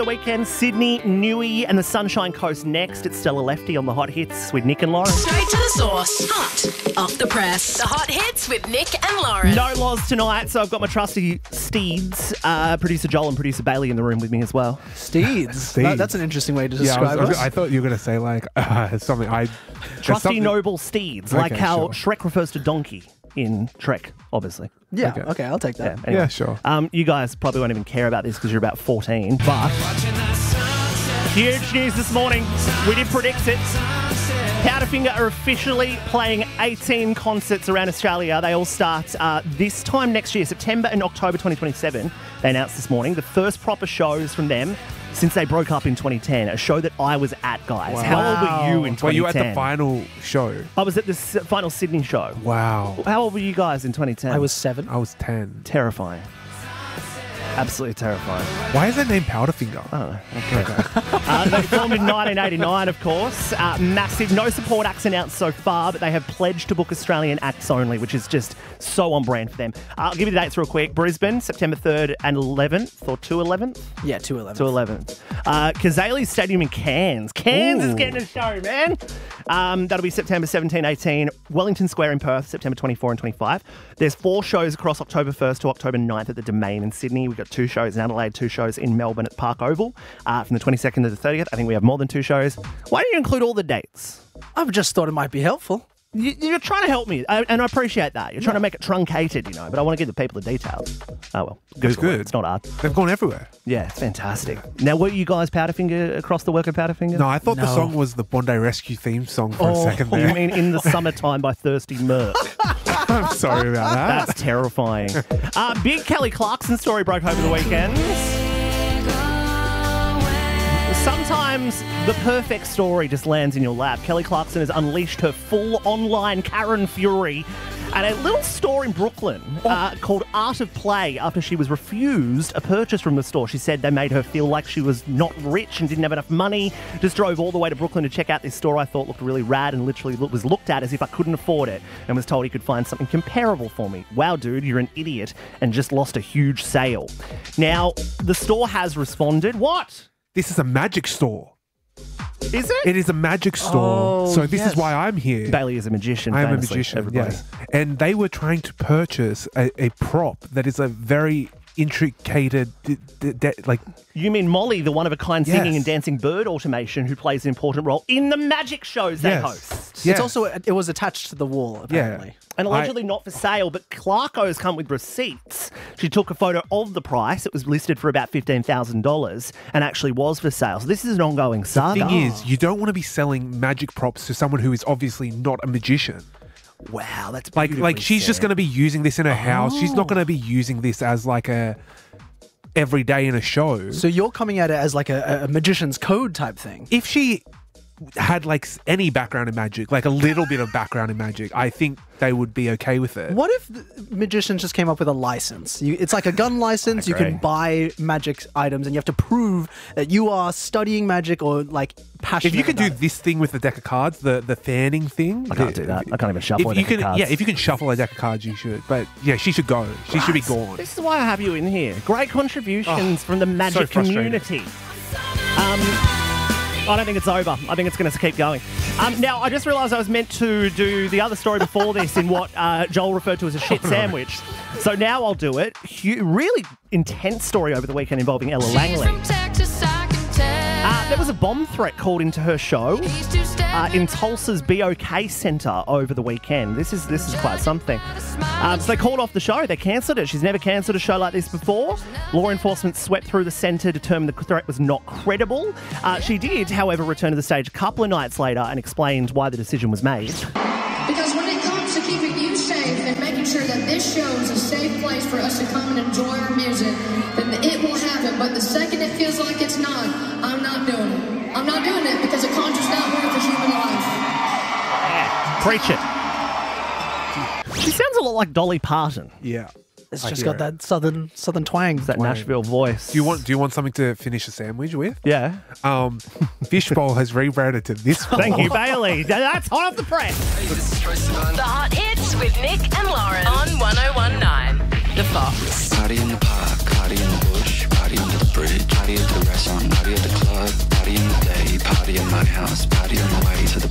The Weekend, Sydney, Newey and the Sunshine Coast next. It's Stella Lefty on the Hot Hits with Nick and Lauren. Straight to the source. Hot off the press. The Hot Hits with Nick and Lauren. No laws tonight, so I've got my trusty steeds, producer Joel and producer Bailey in the room with me as well. Steeds. That's an interesting way to Yeah, describe us. I thought you were going to say like something. Trusty noble steeds, like Okay, how sure. Shrek refers to donkey in Shrek, obviously. Yeah, okay, I'll take that. Anyway. Yeah, sure. You guys probably won't even care about this because you're about 14, but huge news this morning. We did predict it. Powderfinger are officially playing 18 concerts around Australia. They all start this time next year, September and October 2027. They announced this morning the first proper shows from them since they broke up in 2010. A show that I was at, guys. Wow. How old were you in 2010? Were you at the final show? I was at the final Sydney show. Wow. How old were you guys in 2010? I was 7. I was 10. Terrifying. Absolutely terrifying. Why is their name Powderfinger? They formed in 1989, of course. Massive. No support acts announced so far, but they have pledged to book Australian acts only, which is just so on brand for them. I'll give you the dates real quick. Brisbane, September 3rd and 11th, or 2/11th? Yeah, 2/11. 2/11th. Kazali Stadium in Cairns. Cairns is getting a show, man. That'll be September 17, 18. Wellington Square in Perth, September 24 and 25. There's 4 shows across October 1st to October 9th at the Domain in Sydney. We've got 2 shows in Adelaide, 2 shows in Melbourne at Park Oval. From the 22nd to the 30th, I think we have more than 2 shows. Why don't you include all the dates? I've just thought it might be helpful. You're trying to help me, and I appreciate that. You're trying to make it truncated, but I want to give the people the details. Oh, well. Google good. it. It's not hard. They've gone everywhere. Yeah, it's fantastic. Now, were you guys Powderfinger across the work of Powderfinger? No, I thought the No. song was the Bondi Rescue theme song for a second there. You mean In the Summertime by Thirsty Merc? I'm sorry about that. That's terrifying. Big Kelly Clarkson story broke over the weekend. Sometimes the perfect story just lands in your lap. Kelly Clarkson has unleashed her full online Karen fury at a little store in Brooklyn called Art of Play after she was refused a purchase from the store. She said they made her feel like she was not rich and didn't have enough money. Just drove all the way to Brooklyn to check out this store I thought looked really rad and literally was looked at as if I couldn't afford it and was told he could find something comparable for me. Wow, dude, you're an idiot and just lost a huge sale. Now, the store has responded. What? This is a magic store. Is it? It is a magic store. Oh, so this yes. is why I'm here. Bailey is a magician. I am a famously, magician, everybody. yes. And they were trying to purchase a prop that is a very intricated, like... You mean Molly, the one-of-a-kind singing Yes. and dancing bird automation who plays an important role in the magic shows they Yes. host. Yeah. It's also, it was attached to the wall, apparently. And allegedly not for sale, but Clarko's come with receipts. She took a photo of the price. It was listed for about $15,000 and actually was for sale. So this is an ongoing saga. The thing is, you don't want to be selling magic props to someone who is obviously not a magician. Wow, that's Like she's just going to be using this in her house. She's not going to be using this as like a every day in a show. So you're coming at it as like a magician's code type thing. If she had like any background in magic, like a little bit of background in magic, I think they would be okay with it. What if the magicians just came up with a license? It's like a gun license. You can buy magic items and you have to prove that you are studying magic or like passionate If you can do about it. this thing with the deck of cards, the fanning thing. I can't do that. I can't even shuffle a If you deck of can, cards. yeah, if you can shuffle a deck of cards, you should. But yeah, she should go. She should be gone. This is why I have you in here. Great contributions from the magic frustrating. community. I don't think it's over. I think it's going to keep going. Now, I just realised I was meant to do the other story before this in what Joel referred to as a shit sandwich. So now I'll do it. Really intense story over the weekend involving Ella Langley. There was a bomb threat called into her show in Tulsa's BOK Centre over the weekend. This is quite something. So they called off the show. They cancelled it. She's never cancelled a show like this before. Law enforcement swept through the centre, determined the threat was not credible. She did, however, return to the stage a couple of nights later and explained why the decision was made. Because when it comes to keeping you safe and making sure that this show is a safe place for us to come and enjoy our music, then it will happen. But the second it feels like it's not, I'm not doing it. I'm not doing it because a conjure's not worth a human life. Preach it. She sounds a lot like Dolly Parton. Yeah. It's I just hear got that southern twang. That Nashville voice. Do you want something to finish a sandwich with? Yeah. Fishbowl has rebranded to this one. Thank you, Bailey. That's hot off the press. The Hot Hits with Nick and Lauren on 1019 The Fox. Party in the park, party in the bush, party under the fridge, party at the restaurant, party at the club, party in the day, party in my house, party on the way to the